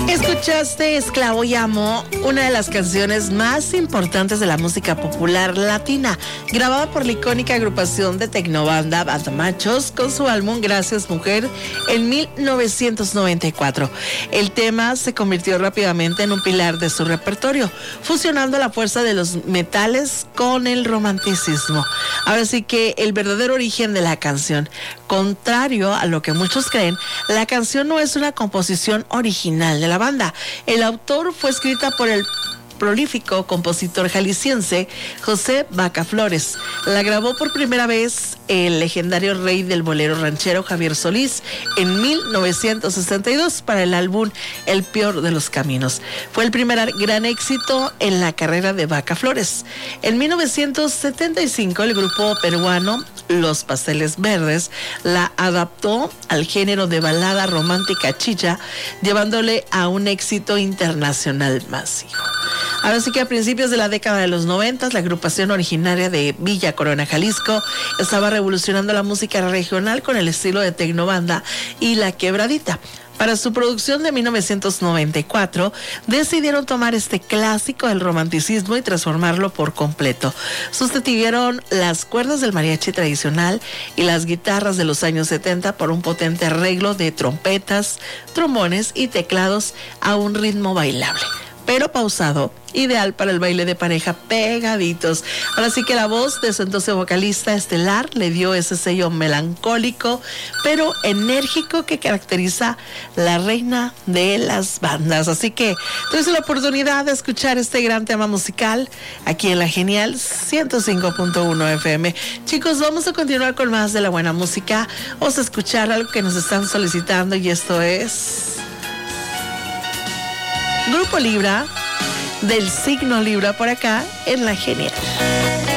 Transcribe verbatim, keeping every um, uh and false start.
Escuchaste Esclavo y Amo, una de las canciones más importantes de la música popular latina, grabada por la icónica agrupación de tecnobanda Banda Machos con su álbum Gracias Mujer en mil novecientos noventa y cuatro. El tema se convirtió rápidamente en un pilar de su repertorio, fusionando la fuerza de los metales con el romanticismo. Ahora sí que el verdadero origen de la canción, contrario a lo que muchos creen, la canción no es una composición original de la banda. El autor fue escrita por el prolífico compositor jalisciense José Vaca Flores. La grabó por primera vez el legendario rey del bolero ranchero Javier Solís en mil novecientos sesenta y dos para el álbum El Peor de los Caminos. Fue el primer gran éxito en la carrera de Vaca Flores. En mil novecientos setenta y cinco el grupo peruano Los Pasteles Verdes la adaptó al género de balada romántica chicha, llevándole a un éxito internacional masivo. Ahora sí que a principios de la década de los noventas, la agrupación originaria de Villa Corona, Jalisco, estaba revolucionando la música regional con el estilo de tecnobanda y la quebradita. Para su producción de mil novecientos noventa y cuatro, decidieron tomar este clásico del romanticismo y transformarlo por completo. Sustituyeron las cuerdas del mariachi tradicional y las guitarras de los años setenta por un potente arreglo de trompetas, trombones y teclados a un ritmo bailable, pero pausado, ideal para el baile de pareja pegaditos. Ahora sí que la voz de su entonces vocalista estelar le dio ese sello melancólico, pero enérgico que caracteriza la reina de las bandas. Así que tuviste la oportunidad de escuchar este gran tema musical aquí en la Genial ciento cinco punto uno F M. Chicos, vamos a continuar con más de la buena música. Vamos a escuchar algo que nos están solicitando y esto es Grupo Libra, del signo Libra, por acá en la Genial.